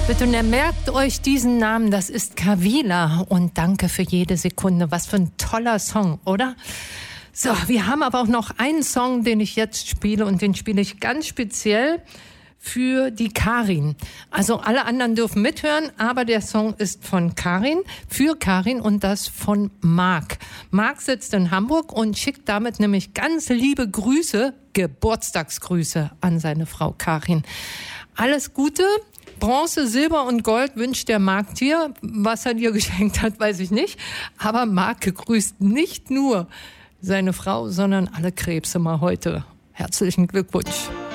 Bitte merkt euch diesen Namen, das ist Kavila und danke für jede Sekunde. Was für ein toller Song, oder? So, wir haben aber auch noch einen Song, den ich jetzt spiele und den spiele ich ganz speziell für die Karin. Also alle anderen dürfen mithören, aber der Song ist von Karin, für Karin und das von Marc. Marc sitzt in Hamburg und schickt damit nämlich ganz liebe Grüße, Geburtstagsgrüße an seine Frau Karin. Alles Gute. Bronze, Silber und Gold wünscht der Marc dir. Was er dir geschenkt hat, weiß ich nicht. Aber Marc grüßt nicht nur seine Frau, sondern alle Krebse mal heute. Herzlichen Glückwunsch.